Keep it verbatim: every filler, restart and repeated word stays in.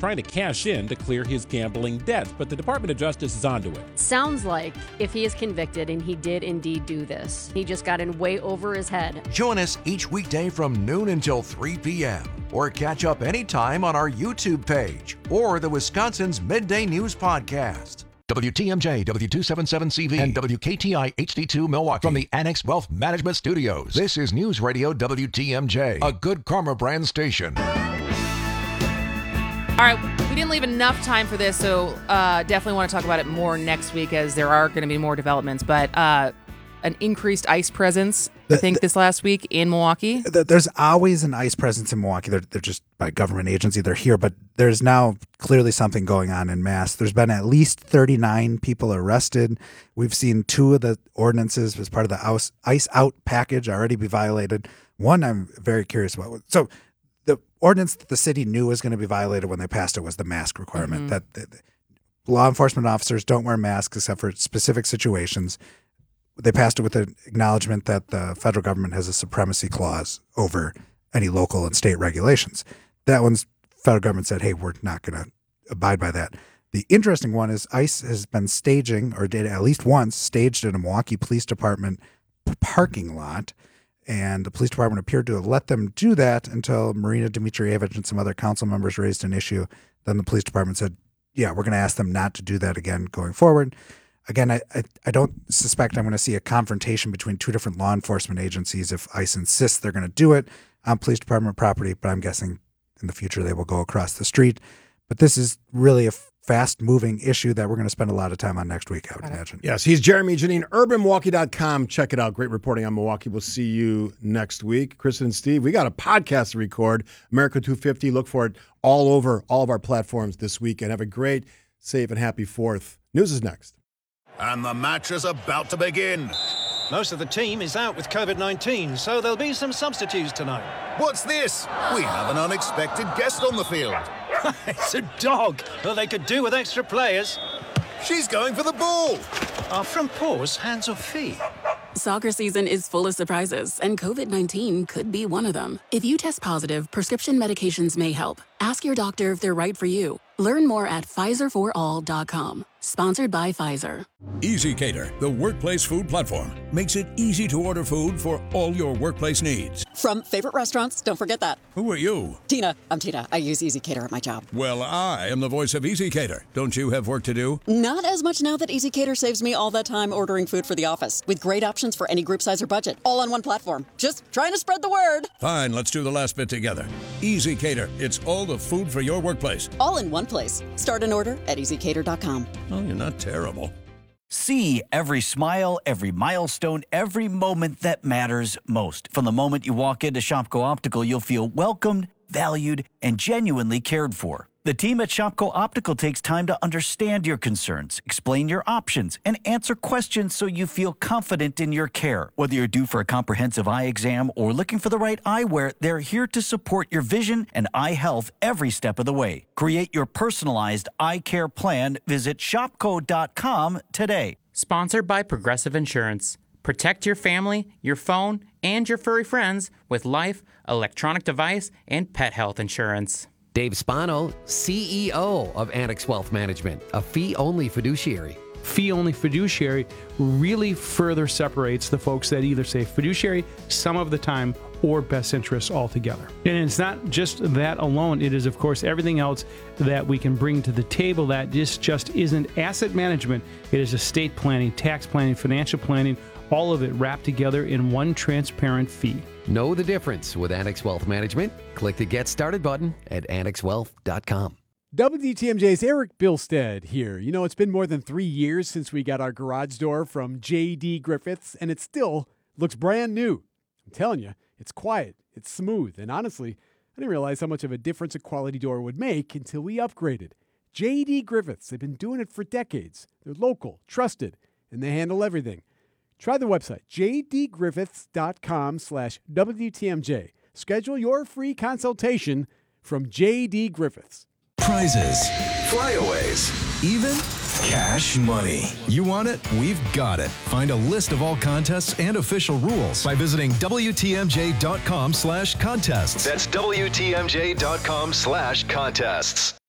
trying to cash in to clear his gambling debts, but the Department of Justice is onto it. Sounds like if he is convicted and he did indeed do this, he just got in way over his head. Join us each weekday from noon until three p.m. or catch up anytime on our YouTube page or the Wisconsin's Midday News Podcast. W T M J, W two seventy-seven C V, and W K T I H D two Milwaukee from the Annex Wealth Management Studios. This is News Radio W T M J, a Good Karma brand station. All right, we didn't leave enough time for this, so uh, definitely want to talk about it more next week as there are going to be more developments. But uh, an increased ICE presence, I think, this last week in Milwaukee. There's always an ICE presence in Milwaukee. They're, they're just by government agency. They're here, but there's now clearly something going on in mass. There's been at least thirty-nine people arrested. We've seen two of the ordinances as part of the ICE out package already be violated. One I'm very curious about. So the ordinance that the city knew was going to be violated when they passed it was the mask requirement, mm-hmm. that the, the law enforcement officers don't wear masks except for specific situations. They passed it with an acknowledgement that the federal government has a supremacy clause over any local and state regulations. That one's federal government said, hey, we're not going to abide by that. The interesting one is ICE has been staging, or did at least once, staged in a Milwaukee Police Department parking lot. And the police department appeared to have let them do that until Marina Dmitrievich and some other council members raised an issue. Then the police department said, yeah, we're going to ask them not to do that again going forward. Again, I, I, I don't suspect I'm going to see a confrontation between two different law enforcement agencies if ICE insists they're going to do it on police department property, but I'm guessing in the future they will go across the street. But this is really a fast-moving issue that we're going to spend a lot of time on next week, I would imagine. Yes, he's Jeremy Janine, urban milwaukee dot com. Check it out. Great reporting on Milwaukee. We'll see you next week. Kristen and Steve, we got a podcast to record, America two fifty. Look for it all over all of our platforms this week. And have a great, safe, and happy fourth. News is next. And the match is about to begin. Most of the team is out with covid nineteen, so there'll be some substitutes tonight. What's this? We have an unexpected guest on the field. It's a dog. Well, they could do with extra players. She's going for the ball. Are front paws hands or feet? Soccer season is full of surprises, and covid nineteen could be one of them. If you test positive, prescription medications may help. Ask your doctor if they're right for you. Learn more at Pfizer for all dot com. Sponsored by Pfizer. EasyCater, the workplace food platform, makes it easy to order food for all your workplace needs. From favorite restaurants, don't forget that. Who are you? Tina. I'm Tina. I use EasyCater at my job. Well, I am the voice of EasyCater. Don't you have work to do? Not as much now that EasyCater saves me all that time ordering food for the office. With great options for any group size or budget. All on one platform. Just trying to spread the word. Fine, let's do the last bit together. EasyCater. It's all the food for your workplace. All in one place. Start an order at easy cater dot com. Oh, you're not terrible. See every smile, every milestone, every moment that matters most. From the moment you walk into Shopko Optical, you'll feel welcomed, valued, and genuinely cared for. The team at Shopko Optical takes time to understand your concerns, explain your options, and answer questions so you feel confident in your care. Whether you're due for a comprehensive eye exam or looking for the right eyewear, they're here to support your vision and eye health every step of the way. Create your personalized eye care plan. Visit shopko dot com today. Sponsored by Progressive Insurance. Protect your family, your phone, and your furry friends with life, electronic device, and pet health insurance. Dave Spano, C E O of Annex Wealth Management, a fee-only fiduciary. Fee-only fiduciary really further separates the folks that either say fiduciary some of the time or best interests altogether. And it's not just that alone. It is, of course, everything else that we can bring to the table that just, just isn't asset management. It is estate planning, tax planning, financial planning, all of it wrapped together in one transparent fee. Know the difference with Annex Wealth Management. Click the Get Started button at annex wealth dot com. W T M J's Eric Bilstead here. You know, it's been more than three years since we got our garage door from J D Griffiths, and it still looks brand new. I'm telling you, it's quiet, it's smooth, and honestly, I didn't realize how much of a difference a quality door would make until we upgraded. J D Griffiths, they've been doing it for decades. They're local, trusted, and they handle everything. Try the website, j d griffiths dot com slash W T M J. Schedule your free consultation from J D Griffiths. Prizes, flyaways, even cash money. You want it? We've got it. Find a list of all contests and official rules by visiting W T M J dot com slash contests. That's W T M J dot com slash contests.